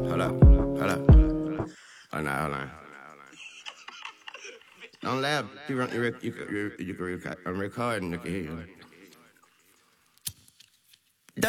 Hold up, hold up. Hold on. Don't laugh. You can record. I'm recording. You can hear you.